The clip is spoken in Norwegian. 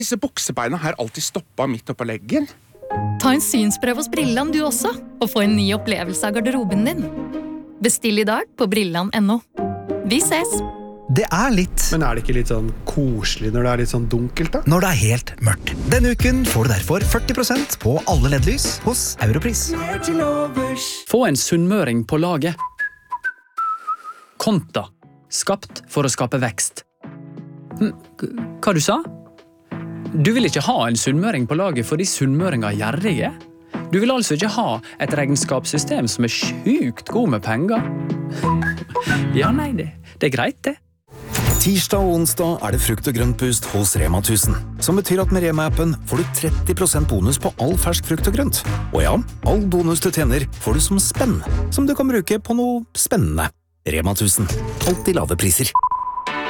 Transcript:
Disse buksebeina har alltid stoppet midt oppå leggen. Ta en synsprøve hos Brilland du også, og få en ny opplevelse av garderoben din. Bestill I dag på brilland.no. Vi ses! Det litt. Men det ikke litt sånn koselig når det litt sånn dunkelt da? Når det helt mørkt. Denne uken får du derfor 40% på alle LED-lys hos Europris. Få en sunnmøring på laget. Konta. Skapt for å skape vekst. Hva du sa? Du vil ikke ha en sunnmøring på laget fordi sunnmøringer gjerrige? Du vil altså ikke ha et regnskapssystem som sjukt god med penger? Ja, nei, det greit det. Tirsdag og onsdag det frukt- og grøntboost hos Rema 1000, som betyr at med Rema-appen får du 30% bonus på all fersk frukt og grønt. Og ja, all bonus du tjener får du som spenn, som du kan bruke på noe spennende. Rema 1000, alltid lave priser.